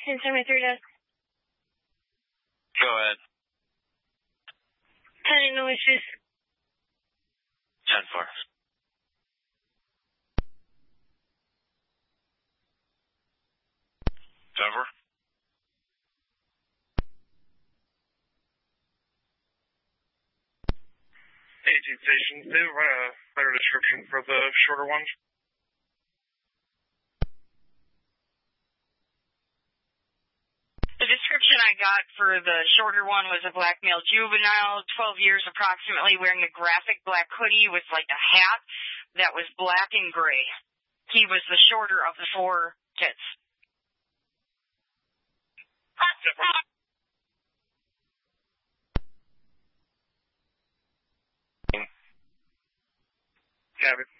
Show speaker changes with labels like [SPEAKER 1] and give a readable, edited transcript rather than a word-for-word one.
[SPEAKER 1] inside my third desk.
[SPEAKER 2] Go ahead.
[SPEAKER 1] 10 no issues.
[SPEAKER 2] 10-4. Denver?
[SPEAKER 3] Stations, they run a better description for the shorter ones.
[SPEAKER 4] The description I got for the shorter one was a black male juvenile, 12 years approximately, wearing a graphic black hoodie with like a hat that was black and gray. He was the shorter of the 4 kids.
[SPEAKER 3] Cabin.